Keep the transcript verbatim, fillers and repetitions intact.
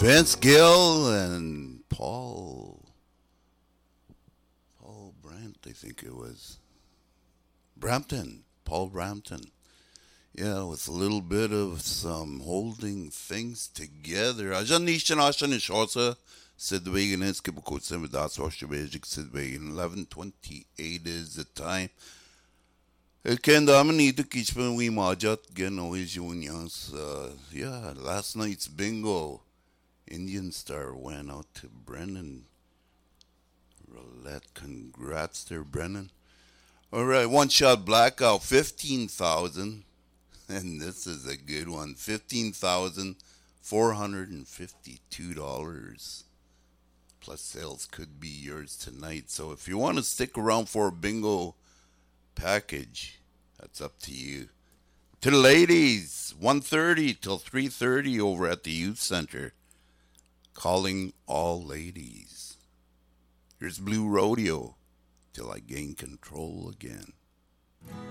Vince Gill and Paul Paul Brandt, I think it was Brampton, Paul Brampton. Yeah, with a little bit of some holding things together. Ajan nishan ashan ishosa Sidwagan is Kibukutsim with that's Oshabajic Sidwagan. eleven twenty-eight is the time. Ken Damanita Kishpan we majat gen always juniors. Uh yeah, last night's bingo. Indian Star went out to Brennan Roulette. Congrats there, Brennan. Alright, one shot blackout, fifteen thousand. And this is a good one. fifteen thousand four hundred fifty-two dollars. Plus sales could be yours tonight. So if you want to stick around for a bingo package, that's up to you. To the ladies, one thirty till three thirty over at the youth center. Calling all ladies. Here's Blue Rodeo till I gain control again.